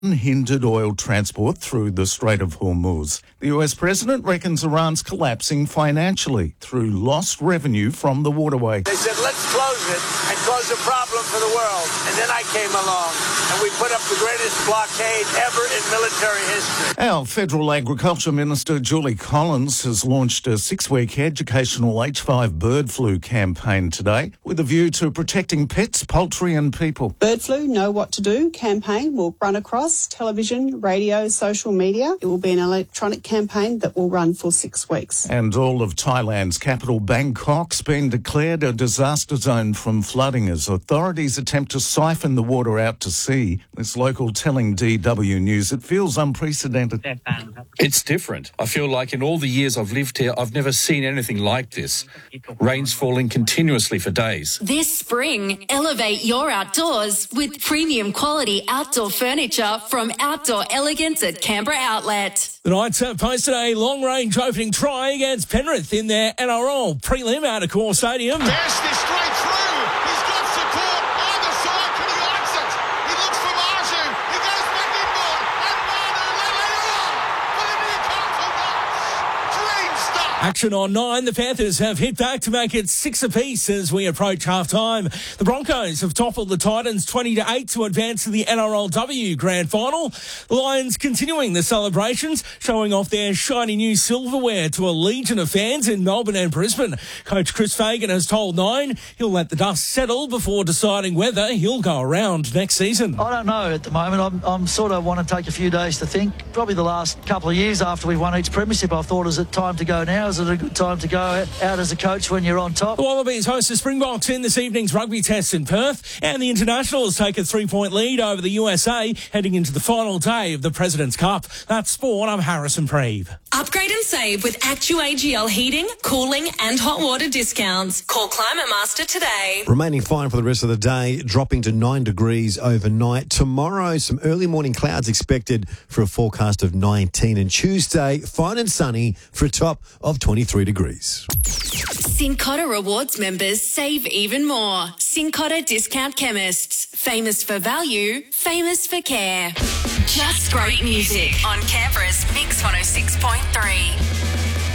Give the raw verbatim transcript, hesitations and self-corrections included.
hindered oil transport through the Strait of Hormuz. The U S president reckons Iran's collapsing financially through lost revenue from the waterway. They said, let's close it and cause a problem for the world. And then I came along and we put up the greatest blockade ever in military history. Our Federal Agriculture Minister Julie Collins has launched a six-week educational H five bird flu campaign today with a view to protecting pets, poultry and people. Bird Flu Know What to Do campaign will run across television, radio, social media. It will be an electronic campaign that will run for six weeks. And all of Thailand's capital, Bangkok's been declared a disaster zone from flooding as authorities attempt to siphon the water out to sea. This local telling D W News it feels unprecedented. It's different. I feel like in all the years I've lived here, I've never seen anything like this. Rain's falling continuously for days. This spring, elevate your outdoors with premium quality outdoor furniture from Outdoor Elegance at Canberra Outlet. The Knights have posted a long-range opening try against Penrith in their N R L prelim out of Core Stadium. Dashed this straight through. He's got support either side. Can he likes it? He looks for Marju. He goes back inboard. And Manu Leilua for the Newcastle Knights. Dream stuff. Action on nine. The Panthers have hit back to make it six apiece as we approach half-time. The Broncos have toppled the Titans twenty to eight to advance to the N R L W Grand Final. The Lions continuing the celebrations, showing off their shiny new silverware to a legion of fans in Melbourne and Brisbane. Coach Chris Fagan has told Nine he'll let the dust settle before deciding whether he'll go around next season. I don't know at the moment. I'm, I'm sort of want to take a few days to think. Probably the last couple of years after we won each premiership, I thought, is it time to go now? Is it a good time to go out as a coach when you're on top? The Wallabies host the Springboks in this evening's rugby test in Perth, and the Internationals take a three-point lead over the U S A heading into the final day of the President's Cup. That's sport. I'm Harrison Preeve. Upgrade and save with ActuAGL heating, cooling and hot water discounts. Call Climate Master today. Remaining fine for the rest of the day, dropping to nine degrees overnight. Tomorrow, some early morning clouds expected for a forecast of nineteen. And Tuesday, fine and sunny for a top of twenty-three degrees. Cincotta Rewards members save even more. Cincotta Discount Chemists. Famous for value, famous for care. Just great music on Canberra's Mix one oh six point three.